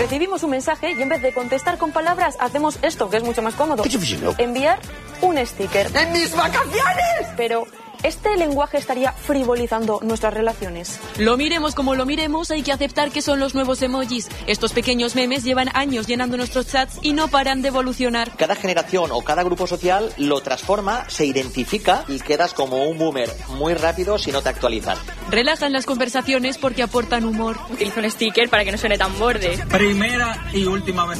Recibimos un mensaje y en vez de contestar con palabras, hacemos esto, que es mucho más cómodo. Enviar un sticker. ¡En mis vacaciones! Pero ¿este lenguaje estaría frivolizando nuestras relaciones? Lo miremos como lo miremos, hay que aceptar que son los nuevos emojis. Estos pequeños memes llevan años llenando nuestros chats y no paran de evolucionar. Cada generación o cada grupo social lo transforma, se identifica y quedas como un boomer muy rápido si no te actualizas. Relajan las conversaciones porque aportan humor. Utilizo un sticker para que no suene tan borde. Primera y última vez